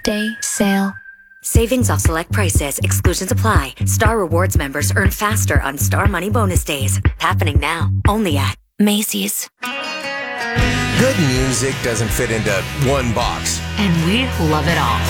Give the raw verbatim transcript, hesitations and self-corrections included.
Day sale. Savings off select prices. Exclusions apply. Star Rewards members earn faster on Star Money Bonus Days. Happening now. Only at Macy's. Good music doesn't fit into one box. And we love it all.